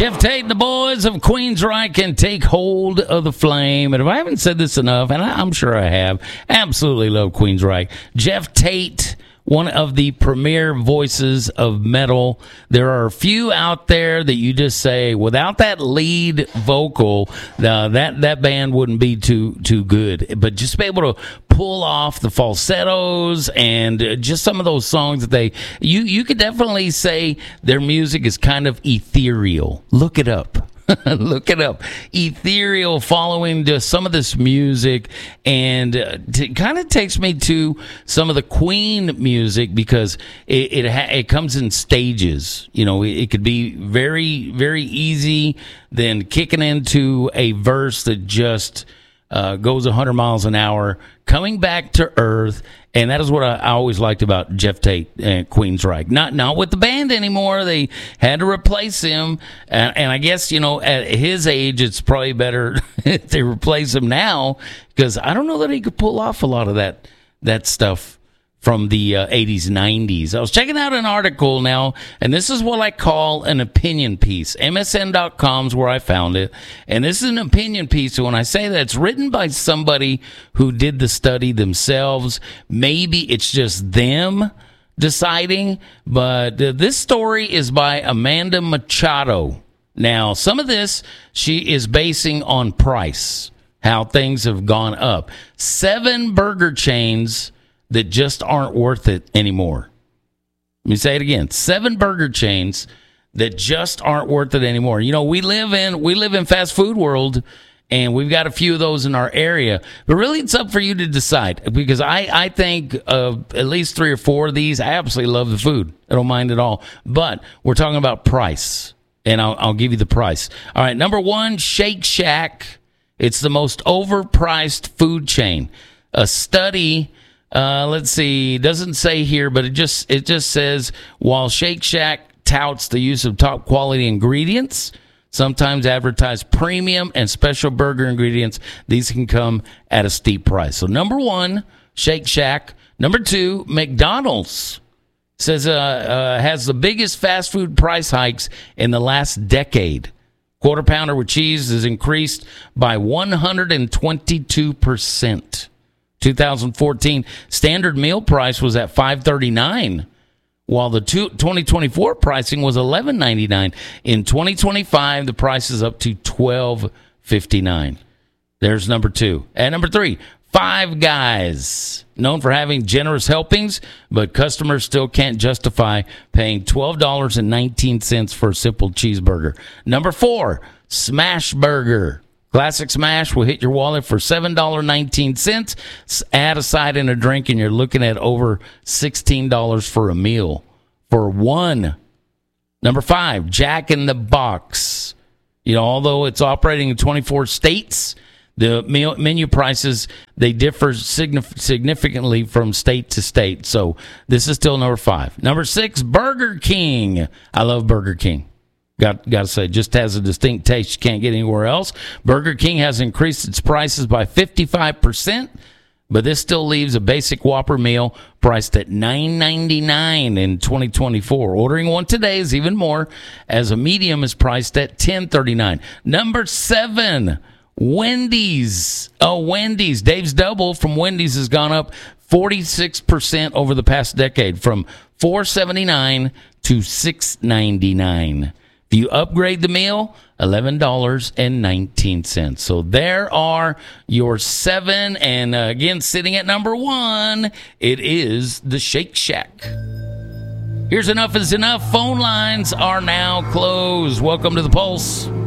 Jeff Tate and the boys of Queensryche can take hold of the flame. And if I haven't said this enough, and I'm sure I have, absolutely love Queensryche. Jeff Tate, one of the premier voices of metal. There are a few out there that you just say, without that lead vocal, that band wouldn't be too good. But just be able to pull off the falsettos and just some of those songs that you could definitely say their music is kind of ethereal. Look it up. Look it up. Ethereal, following just some of this music, and it kind of takes me to some of the Queen music because it comes in stages. You know, it could be very, very easy, then kicking into a verse that just goes 100 miles an hour, coming back to earth. And that is what I always liked about Jeff Tate and Queensryche. Not with the band anymore. They had to replace him. And I guess, you know, at his age, it's probably better if they replace him now, because I don't know that he could pull off a lot of that stuff from the 80s, 90s. I was checking out an article now, and this is what I call an opinion piece. MSN.com is where I found it. And this is an opinion piece. So when I say that, it's written by somebody who did the study themselves. Maybe it's just them deciding. But this story is by Amanda Machado. Now, some of this she is basing on price, how things have gone up. 7 burger chains that just aren't worth it anymore. Let me say it again. 7 burger chains that just aren't worth it anymore. You know, we live in fast food world, and we've got a few of those in our area. But really, it's up for you to decide, because I think of at least 3 or 4 of these. I absolutely love the food. I don't mind at all. But we're talking about price, and I'll give you the price. All right, number 1, Shake Shack. It's the most overpriced food chain. A study... let's see, doesn't say here, but it just says, while Shake Shack touts the use of top quality ingredients, sometimes advertise premium and special burger ingredients, these can come at a steep price. So number 1, Shake Shack. Number 2, McDonald's says has the biggest fast food price hikes in the last decade. Quarter pounder with cheese has increased by 122%. 2014 standard meal price was at $5.39, while the 2024 pricing was $11.99. In 2025, the price is up to $12.59. There's number 2. And number 3, Five Guys, known for having generous helpings, but customers still can't justify paying $12.19 for a simple cheeseburger. Number 4, Smash Burger. Classic Smash will hit your wallet for $7.19. Add a side and a drink, and you're looking at over $16 for a meal for one. Number 5, Jack in the Box. You know, although it's operating in 24 states, the menu prices, they differ significantly from state to state. So this is still number 5. Number 6, Burger King. I love Burger King. Got to say, just has a distinct taste you can't get anywhere else. Burger King has increased its prices by 55%, but this still leaves a basic Whopper meal priced at $9.99 in 2024. Ordering one today is even more, as a medium is priced at $10.39. Number 7, Wendy's. Oh, Wendy's. Dave's Double from Wendy's has gone up 46% over the past decade, from $4.79 to $6.99. If you upgrade the meal, $11.19. So there are your 7. And again, sitting at number 1, it is the Shake Shack. Here's Enough is Enough. Phone lines are now closed. Welcome to the Pulse.